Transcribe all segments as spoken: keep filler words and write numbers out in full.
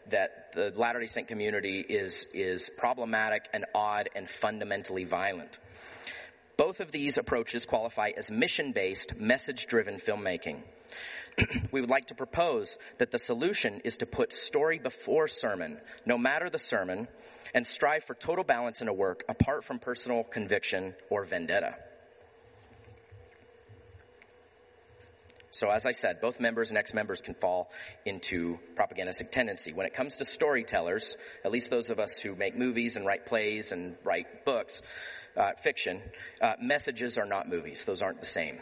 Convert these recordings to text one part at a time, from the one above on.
that the Latter-day Saint community is, is problematic and odd and fundamentally violent. Both of these approaches qualify as mission-based, message-driven filmmaking. We would like to propose that the solution is to put story before sermon, no matter the sermon, and strive for total balance in a work apart from personal conviction or vendetta. So as I said, both members and ex-members can fall into propagandistic tendency. When it comes to storytellers, at least those of us who make movies and write plays and write books, uh, fiction, uh, messages are not movies. Those aren't the same.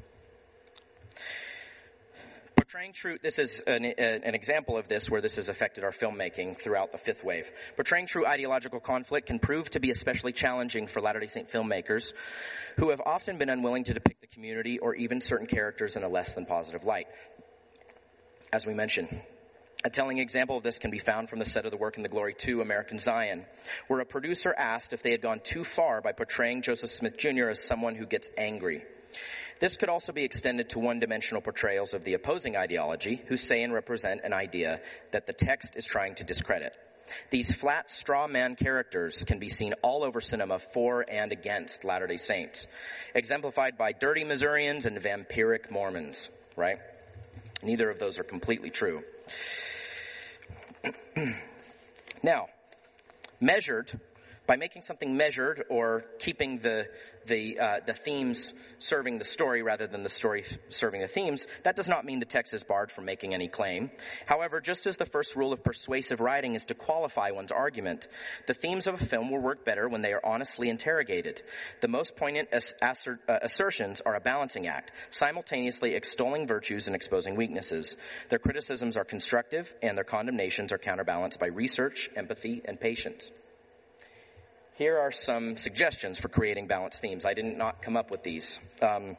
Portraying truth, this is an, an example of this where this has affected our filmmaking throughout the fifth wave. Portraying true ideological conflict can prove to be especially challenging for Latter-day Saint filmmakers who have often been unwilling to depict the community or even certain characters in a less than positive light. As we mentioned, a telling example of this can be found from the set of the work In the Glory two, American Zion, where a producer asked if they had gone too far by portraying Joseph Smith Junior as someone who gets angry. This could also be extended to one-dimensional portrayals of the opposing ideology who say and represent an idea that the text is trying to discredit. These flat straw man characters can be seen all over cinema for and against Latter-day Saints, exemplified by dirty Missourians and vampiric Mormons, right? Neither of those are completely true. Now, measured, by making something measured or keeping the the uh, the themes serving the story rather than the story serving the themes, that does not mean the text is barred from making any claim. However, just as the first rule of persuasive writing is to qualify one's argument, the themes of a film will work better when they are honestly interrogated. The most poignant ass- assert, uh, assertions are a balancing act, simultaneously extolling virtues and exposing weaknesses. Their criticisms are constructive, and their condemnations are counterbalanced by research, empathy, and patience. Here are some suggestions for creating balanced themes. I did not come up with these. Um,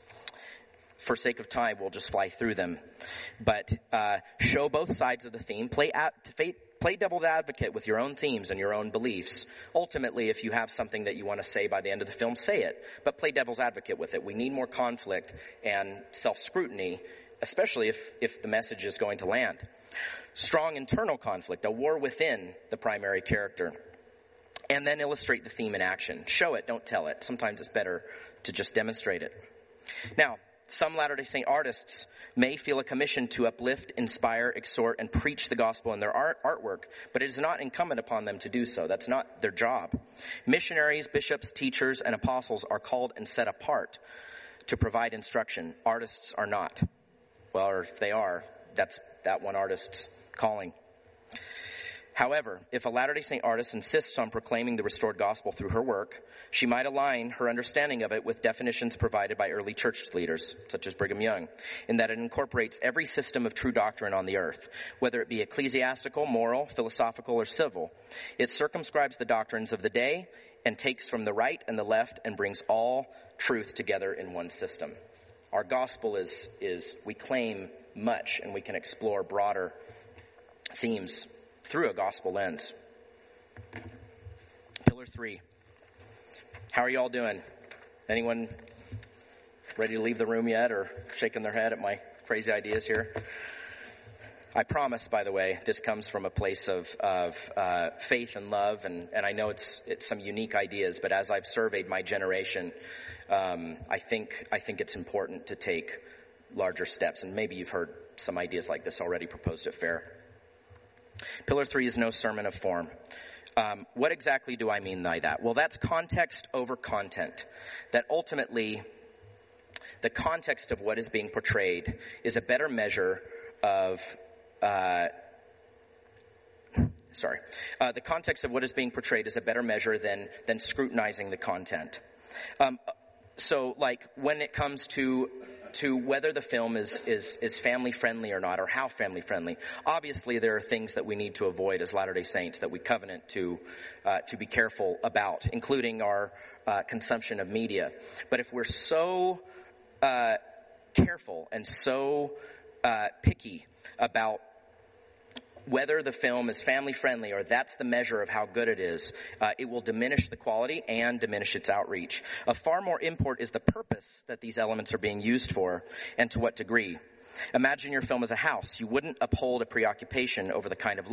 for sake of time, we'll just fly through them. But uh, show both sides of the theme. Play, at, play devil's advocate with your own themes and your own beliefs. Ultimately, if you have something that you want to say by the end of the film, say it. But play devil's advocate with it. We need more conflict and self-scrutiny, especially if, if the message is going to land. Strong internal conflict, a war within the primary character. And then illustrate the theme in action. Show it, don't tell it. Sometimes it's better to just demonstrate it. Now, some Latter-day Saint artists may feel a commission to uplift, inspire, exhort, and preach the gospel in their art artwork, but it is not incumbent upon them to do so. That's not their job. Missionaries, bishops, teachers, and apostles are called and set apart to provide instruction. Artists are not. Well, or if they are, that's that one artist's calling. However, if a Latter-day Saint artist insists on proclaiming the restored gospel through her work, she might align her understanding of it with definitions provided by early church leaders, such as Brigham Young, in that it incorporates every system of true doctrine on the earth, whether it be ecclesiastical, moral, philosophical, or civil. It circumscribes the doctrines of the day and takes from the right and the left and brings all truth together in one system. Our gospel is, is we claim much, and we can explore broader themes through a gospel lens. Pillar three. How are you all doing? Anyone ready to leave the room yet or shaking their head at my crazy ideas here? I promise, by the way, this comes from a place of, of uh, faith and love, and, and I know it's it's some unique ideas, but as I've surveyed my generation, um, I think I think it's important to take larger steps, and maybe you've heard some ideas like this already proposed at Fair. Pillar three is no sermon of form. Um, what exactly do I mean by that? Well, that's context over content. That ultimately, the context of what is being portrayed is a better measure of, uh, sorry, uh, the context of what is being portrayed is a better measure than, than scrutinizing the content. Um, so, like, when it comes to to whether the film is, is, is family friendly or not, or how family friendly. Obviously, there are things that we need to avoid as Latter-day Saints that we covenant to, uh, to be careful about, including our, uh, consumption of media. But if we're so, uh, careful and so, uh, picky about whether the film is family friendly or that's the measure of how good it is, uh, it will diminish the quality and diminish its outreach. Of far more import is the purpose that these elements are being used for and to what degree. Imagine your film as a house. You wouldn't uphold a preoccupation over the kind of